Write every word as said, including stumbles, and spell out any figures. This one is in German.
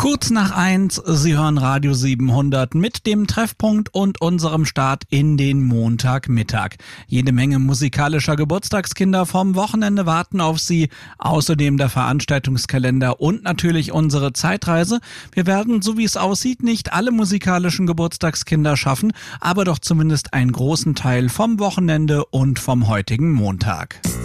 Kurz nach eins, Sie hören Radio siebenhundert mit dem Treffpunkt und unserem Start in den Montagmittag. Jede Menge musikalischer Geburtstagskinder vom Wochenende warten auf Sie. Außerdem der Veranstaltungskalender und natürlich unsere Zeitreise. Wir werden, so wie es aussieht, nicht alle musikalischen Geburtstagskinder schaffen, aber doch zumindest einen großen Teil vom Wochenende und vom heutigen Montag.